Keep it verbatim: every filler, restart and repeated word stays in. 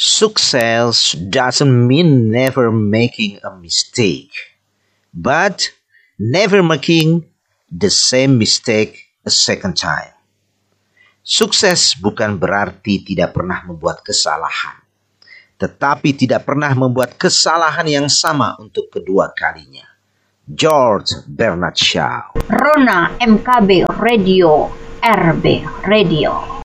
Success doesn't mean never making a mistake, but never making the same mistake a second time. Sukses bukan berarti tidak pernah membuat kesalahan, tetapi tidak pernah membuat kesalahan yang sama untuk kedua kalinya. George Bernard Shaw. Rona M K B Radio, R B Radio.